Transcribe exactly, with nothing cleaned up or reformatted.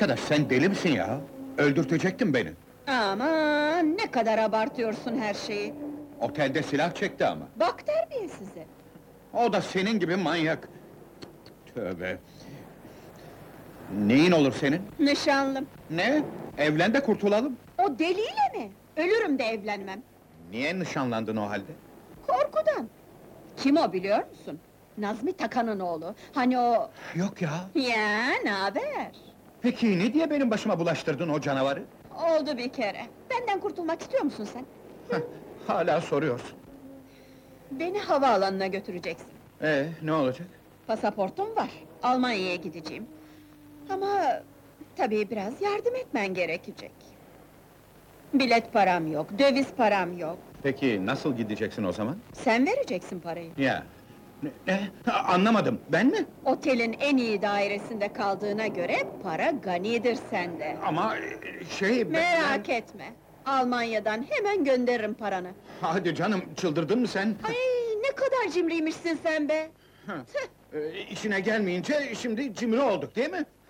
Arkadaş sen deli misin ya? Öldürtecektin beni. Aman, ne kadar abartıyorsun her şeyi! Otelde silah çekti ama. Bak terbiyesize! O da senin gibi manyak. Tövbe! Neyin olur senin? Nişanlım! Ne? Evlen de kurtulalım. O deliyle mi? Ölürüm de evlenmem! Niye nişanlandın o halde? Korkudan! Kim o biliyor musun? Nazmi Takan'ın oğlu, hani o... Yok ya! Ya, naber? Peki ne diye benim başıma bulaştırdın o canavarı? Oldu bir kere! Benden kurtulmak istiyor musun sen? Heh, hala soruyorsun. Beni havaalanına götüreceksin. Ee, ne olacak? Pasaportum var, Almanya'ya gideceğim. Ama... tabii biraz yardım etmen gerekecek. Bilet param yok, döviz param yok. Peki nasıl gideceksin o zaman? Sen vereceksin parayı. Ya! Ne? ne? Ha, anlamadım, ben mi? Otelin en iyi dairesinde kaldığına göre para ganidir sende. Ama e, şey... ben- Merak ben- etme. Almanya'dan hemen gönderirim paranı. Hadi canım, çıldırdın mı sen? Ay, ne kadar cimriymişsin sen be! Ha, e, işine gelmeyince şimdi cimri olduk değil mi?